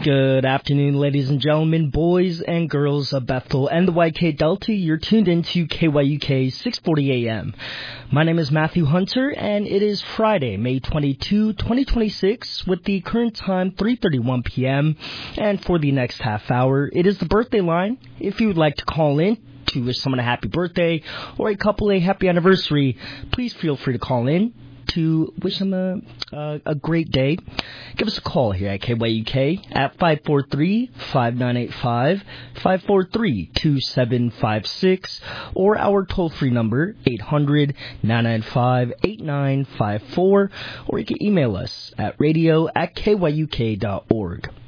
Good afternoon, ladies and gentlemen, boys and girls of Bethel and the YK Delta. You're tuned into KYUK 640 AM. My name is Matthew Hunter, and it is Friday, May 22, 2026, with the current time 3:31 p.m. And for the next half hour, it is the birthday line. If you would like to call in to wish someone a happy birthday or a couple a happy anniversary, please feel free to call in to wish them a great day. Give us a call here at KYUK at 543-5985, 543-2756, or our toll-free number, 800-995-8954, or you can email us at radio@kyuk.org.